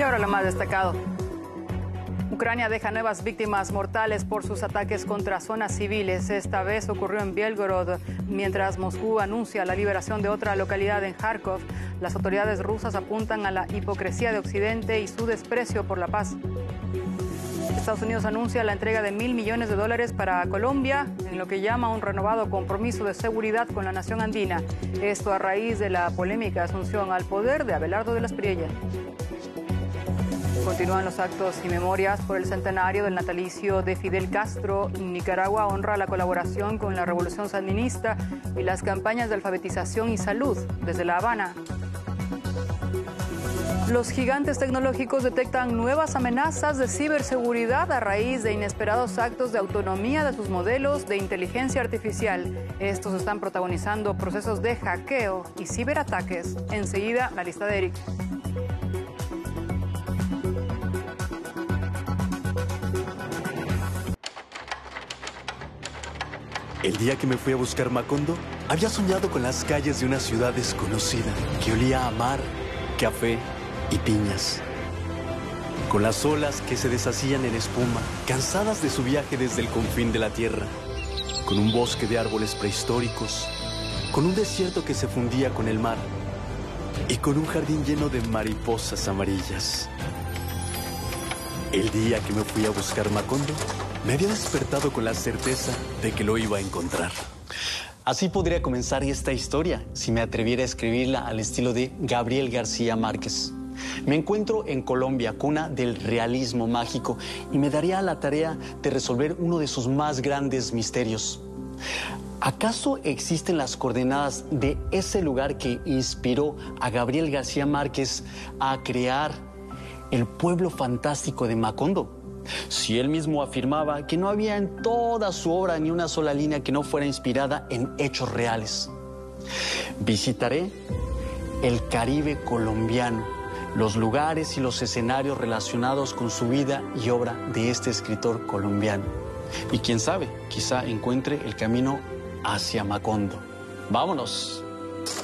Y ahora lo más destacado. Ucrania deja nuevas víctimas mortales por sus ataques contra zonas civiles. Esta vez ocurrió en Belgorod, mientras Moscú anuncia la liberación de otra localidad en Kharkov. Las autoridades rusas apuntan a la hipocresía de Occidente y su desprecio por la paz. Estados Unidos anuncia la entrega de $1.000 millones para Colombia, en lo que llama un renovado compromiso de seguridad con la nación andina. Esto a raíz de la polémica asunción al poder de Abelardo de las Priella. Continúan los actos y memorias por el centenario del natalicio de Fidel Castro. Nicaragua honra la colaboración con la Revolución Sandinista y las campañas de alfabetización y salud desde La Habana. Los gigantes tecnológicos detectan nuevas amenazas de ciberseguridad a raíz de inesperados actos de autonomía de sus modelos de inteligencia artificial. Estos están protagonizando procesos de hackeo y ciberataques. Enseguida, la lista de Eric. El día que me fui a buscar Macondo, había soñado con las calles de una ciudad desconocida que olía a mar, café y piñas. Con las olas que se deshacían en espuma, cansadas de su viaje desde el confín de la tierra. Con un bosque de árboles prehistóricos, con un desierto que se fundía con el mar y con un jardín lleno de mariposas amarillas. El día que me fui a buscar Macondo, me había despertado con la certeza de que lo iba a encontrar. Así podría comenzar esta historia si me atreviera a escribirla al estilo de Gabriel García Márquez. Me encuentro en Colombia, cuna del realismo mágico, y me daría a la tarea de resolver uno de sus más grandes misterios. ¿Acaso existen las coordenadas de ese lugar que inspiró a Gabriel García Márquez a crear el pueblo fantástico de Macondo? Si él mismo afirmaba que no había en toda su obra ni una sola línea que no fuera inspirada en hechos reales. Visitaré el Caribe colombiano, los lugares y los escenarios relacionados con su vida y obra de este escritor colombiano. Y quién sabe, quizá encuentre el camino hacia Macondo. ¡Vámonos!